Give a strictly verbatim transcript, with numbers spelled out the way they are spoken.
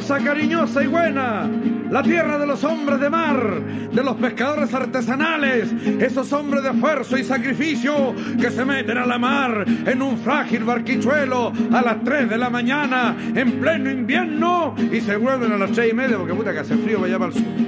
hermosa, cariñosa y buena. La tierra de los hombres de mar, de los pescadores artesanales, esos hombres de esfuerzo y sacrificio que se meten a la mar en un frágil barquichuelo a las tres de la mañana en pleno invierno y se vuelven a las seis y media porque puta que hace frío allá para el sur.